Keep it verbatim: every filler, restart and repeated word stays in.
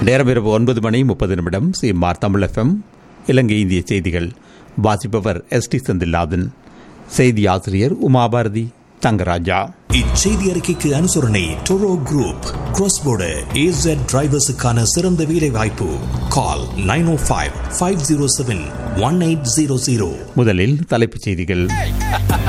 நேரம் இரவு ஒன்பது மணி முப்பது நிமிடம். சிஎம்ஆர் தமிழ் எஃப்எம் இலங்கை இந்திய செய்திகள். வாசிப்பவர் எஸ் டி செந்தில்நாதன். செய்தி ஆசிரியர் உமாபாரதி தங்கராஜா. இச்செய்தி அறிக்கைக்கு அனுசரணை டொரோ குரூப். கிராஸ்போர்டர் ஏசட் டிரைவர்ஸுக்கான சிறந்த வேலை வாய்ப்பு. கால் நைன் ஓ five five zero seven one eight zero zero. முதலில் தலைப்புச் செய்திகள்.